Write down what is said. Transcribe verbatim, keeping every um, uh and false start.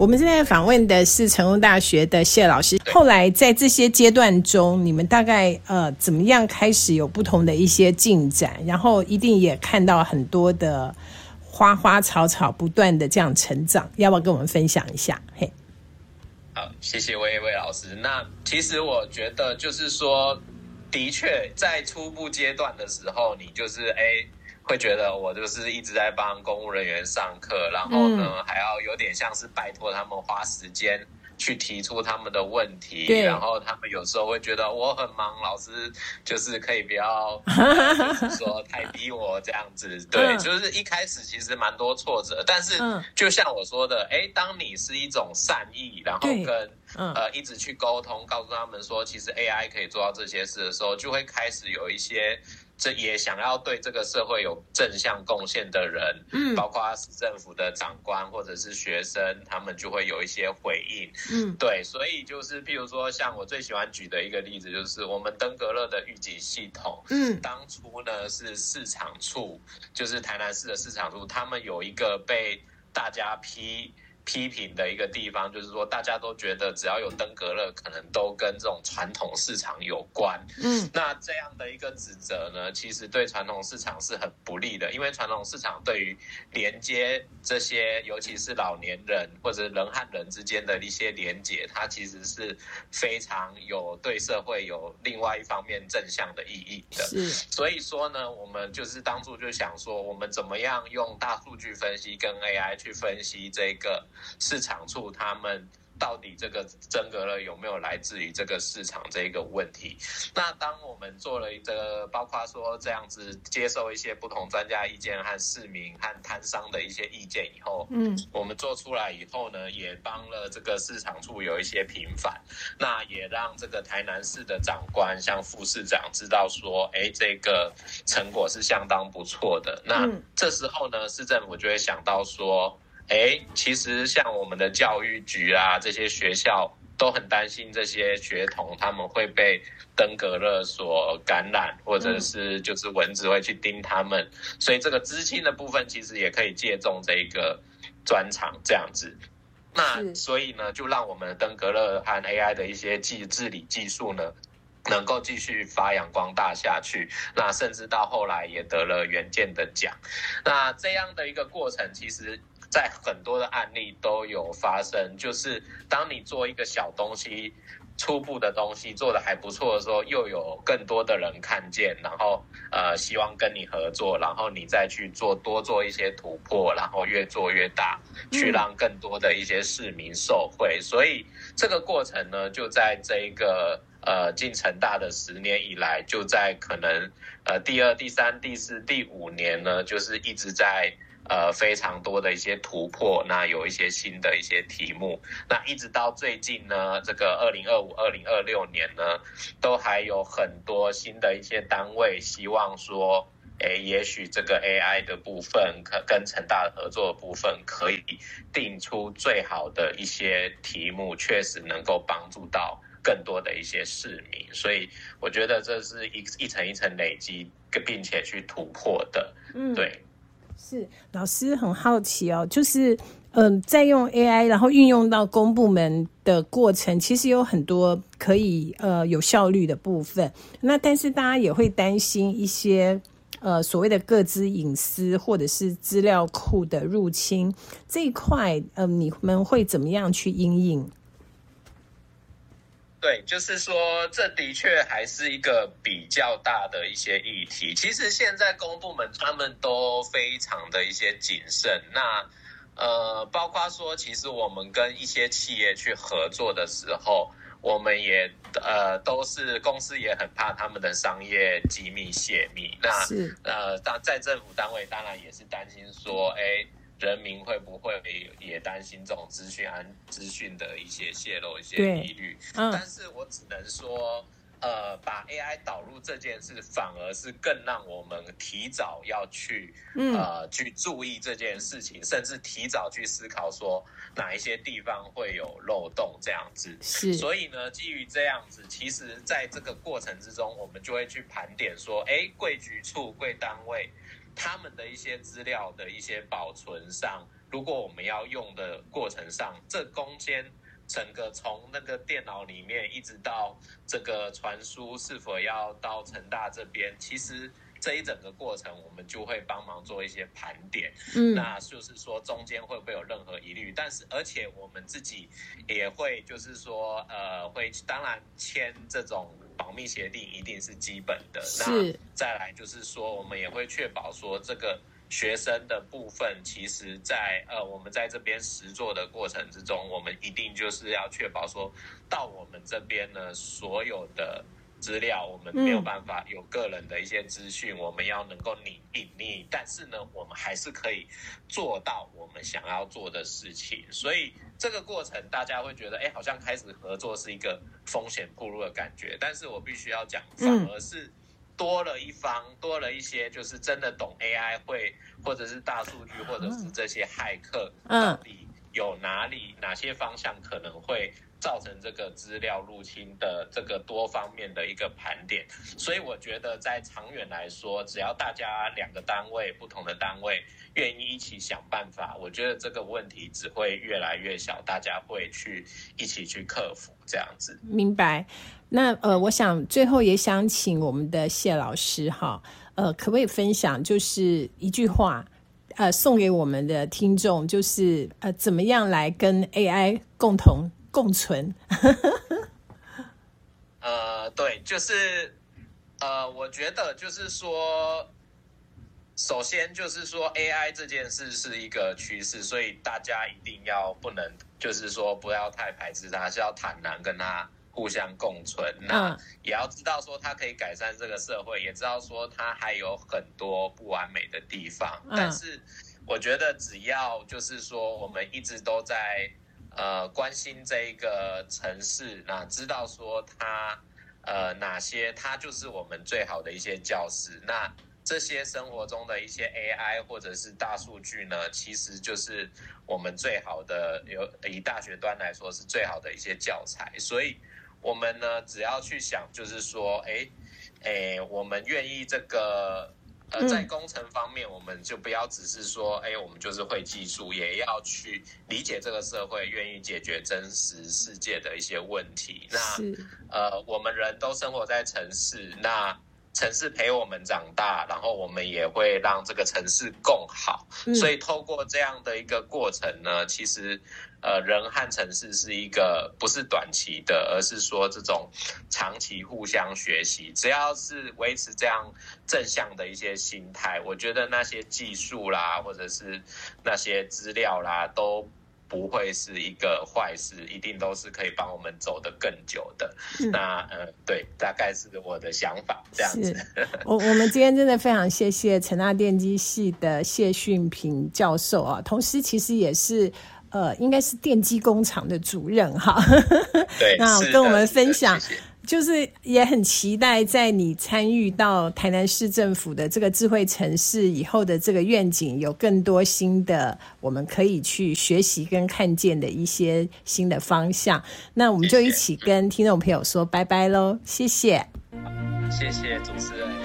我们现在访问的是成功大学的谢老师。后来在这些阶段中，你们大概呃怎么样开始有不同的一些进展？然后一定也看到很多的花花草草不断的这样成长，要不要跟我们分享一下？嘿， 好，谢谢魏魏老师。那其实我觉得就是说，的确在初步阶段的时候，你就是哎。会觉得我就是一直在帮公务人员上课，然后呢、嗯、还要有点像是拜托他们花时间去提出他们的问题，然后他们有时候会觉得我很忙，老师就是可以不要、呃、就是说太逼我这样子。对、嗯、就是一开始其实蛮多挫折，但是就像我说的，哎，当你是一种善意，然后跟嗯、呃一直去沟通，告诉他们说其实 A I 可以做到这些事的时候，就会开始有一些这也想要对这个社会有正向贡献的人，嗯，包括市政府的长官或者是学生，他们就会有一些回应，嗯，对，所以就是譬如说，像我最喜欢举的一个例子，就是我们登革热的预警系统，嗯，当初呢是市场处，就是台南市的市场处，他们有一个被大家批。批评的一个地方就是说，大家都觉得只要有登革热，可能都跟这种传统市场有关。嗯，那这样的一个指责呢，其实对传统市场是很不利的，因为传统市场对于连接这些，尤其是老年人或者人和人之间的一些连结，它其实是非常有对社会有另外一方面正向的意义的。是，所以说呢，我们就是当初就想说，我们怎么样用大数据分析跟 A I 去分析这个。市场处他们到底这个登革热有没有来自于这个市场这个问题？那当我们做了一个，包括说这样子接受一些不同专家意见和市民和摊商的一些意见以后，嗯，我们做出来以后呢，也帮了这个市场处有一些平反，那也让这个台南市的长官像副市长知道说，哎，这个成果是相当不错的。那这时候呢，市政府就会想到说。哎，其实像我们的教育局啊，这些学校都很担心这些学童他们会被登革热所感染，或者是就是蚊子会去叮他们，所以这个资金的部分其实也可以借重这一个专长这样子。那所以呢，就让我们的登革热和 A I 的一些技治理技术呢。能够继续发扬光大下去，那甚至到后来也得了原件的奖。那这样的一个过程，其实在很多的案例都有发生，就是当你做一个小东西，初步的东西做得还不错的时候，又有更多的人看见，然后呃希望跟你合作，然后你再去做多做一些突破，然后越做越大，去让更多的一些市民受惠。所以这个过程呢，就在这一个。呃，进成大的十年以来，就在可能呃第二、第三、第四、第五年呢，就是一直在呃非常多的一些突破，那有一些新的一些题目，那一直到最近呢，这个二零二五、二零二六年呢，都还有很多新的一些单位希望说。诶，也许这个 A I 的部分可跟成大的合作的部分可以定出最好的一些题目，确实能够帮助到更多的一些市民，所以我觉得这是一一层一层累积，并且去突破的。嗯，对， 是老师很好奇哦，就是嗯、呃，在用 A I 然后运用到公部门的过程，其实有很多可以呃有效率的部分。那但是大家也会担心一些。呃，所谓的个资隐私或者是资料库的入侵这一块，嗯、呃，你们会怎么样去因应？ 对，就是说，这的确还是一个比较大的一些议题。其实现在公部门他们都非常的一些谨慎。那呃，包括说，其实我们跟一些企业去合作的时候。我们也呃都是公司也很怕他们的商业机密泄密，那呃当在政府单位当然也是担心说，哎，人民会不会也担心这种资讯安资讯的一些泄露一些疑虑？嗯，但是我只能说。呃，把 A I 导入这件事，反而是更让我们提早要去，嗯、呃，去注意这件事情，甚至提早去思考说哪一些地方会有漏洞这样子。是，所以呢，基于这样子，其实在这个过程之中，我们就会去盘点说，哎，贵局处、贵单位他们的一些资料的一些保存上。 如果我们要用的过程上，这中间整个从那个电脑里面一直到这个传输是否要到成大这边，其实这一整个过程我们就会帮忙做一些盘点，嗯，那就是说中间会不会有任何疑虑，但是而且我们自己也会就是说呃会当然签这种保密协定一定是基本的，那再来就是说我们也会确保说这个学生的部分，其实在呃我们在这边实作的过程之中，我们一定就是要确保说到我们这边呢所有的资料我们没有办法有个人的一些资讯、嗯、我们要能够隐匿，但是呢我们还是可以做到我们想要做的事情，所以这个过程大家会觉得哎，好像开始合作是一个风险暴露的感觉，但是我必须要讲反而是多了一方多了一些就是真的懂 A I 会或者是大数据或者是这些骇客到底有哪里哪些方向可能会造成这个资料入侵的这个多方面的一个盘点，所以我觉得在长远来说，只要大家两个单位不同的单位愿意一起想办法，我觉得这个问题只会越来越小，大家会去一起去克服这样子。 明白。那呃，我想最后也想请我们的谢老师哈，呃，可不可以分享就是一句话，呃，送给我们的听众，就是呃，怎么样来跟 A I 共同共存？ 呃，对，就是呃，我觉得就是说，首先就是说 A I 这件事是一个趋势，所以大家一定要不能就是说不要太排斥它，是要坦然跟它互相共存，那也要知道说它可以改善这个社会，也知道说它还有很多不完美的地方，嗯、但是我觉得只要就是说我们一直都在呃关心这一个城市，那知道说它呃哪些它就是我们最好的一些教室，那这些生活中的一些 A I 或者是大数据呢，其实就是我们最好的，有以大学端来说是最好的一些教材，所以我们呢，只要去想，就是说，哎，哎，我们愿意这个，呃，在工程方面，我们就不要只是说，哎，我们就是会技术，也要去理解这个社会，愿意解决真实世界的一些问题。那，呃，我们人都生活在城市，那城市陪我们长大，然后我们也会让这个城市更好。嗯、所以透过这样的一个过程呢，其实呃，人和城市是一个不是短期的，而是说这种长期互相学习。只要是维持这样正向的一些心态，我觉得那些技术啦，或者是那些资料啦，都不会是一个坏事，一定都是可以帮我们走得更久的。嗯、那呃，对，大概是我的想法，这样子。 我我们今天真的非常谢谢成大电机系的谢训平教授啊，同时其实也是呃，应该是电机工厂的主任哈。 对， 那跟我们分享。谢谢，就是也很期待在你参与到台南市政府的这个智慧城市以后的这个愿景，有更多新的我们可以去学习跟看见的一些新的方向。那我们就一起跟听众朋友说拜拜咯，谢谢。 谢谢主持人。